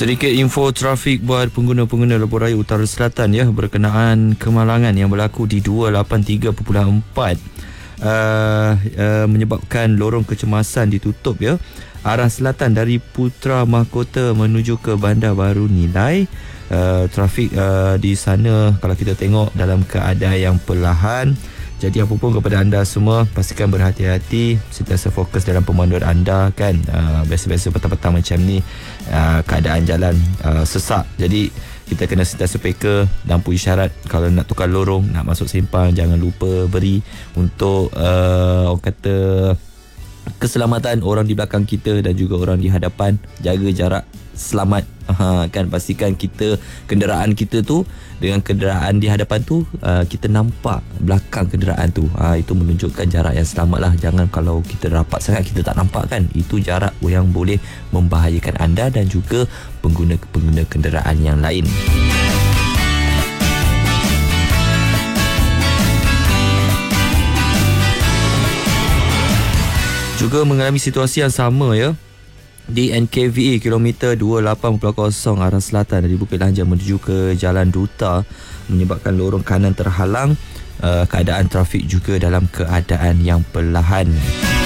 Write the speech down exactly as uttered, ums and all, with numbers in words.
Sedikit info trafik buat pengguna-pengguna lebuh raya Utara Selatan ya, berkenaan kemalangan yang berlaku di dua lapan tiga perpuluhan empat uh, uh, menyebabkan lorong kecemasan ditutup ya. Arah selatan dari Putra Mahkota menuju ke Bandar Baru Nilai. Uh, trafik uh, di sana kalau kita tengok dalam keadaan yang perlahan. Jadi apa pun kepada anda semua, pastikan berhati-hati, sentiasa fokus dalam pemanduan anda kan. Uh, biasa-biasa petang-petang macam ni uh, keadaan jalan uh, sesak. Jadi kita kena sentiasa peka lampu isyarat. Kalau nak tukar lorong, nak masuk simpang, jangan lupa beri untuk uh, orang kata keselamatan orang di belakang kita dan juga orang di hadapan. Jaga jarak selamat. Ha, kan pastikan kita kenderaan kita tu dengan kenderaan di hadapan tu uh, kita nampak belakang kenderaan tu. Ha, itu menunjukkan jarak yang selamat lah. Jangan kalau kita rapat sangat kita tak nampak kan. Itu jarak yang boleh membahayakan anda dan juga pengguna-pengguna kenderaan yang lain. Juga mengalami situasi yang sama ya, di N K V E kilometer dua puluh lapan kosong arah selatan dari Bukit Lanjang menuju ke Jalan Duta, menyebabkan lorong kanan terhalang. Uh, keadaan trafik juga dalam keadaan yang perlahan.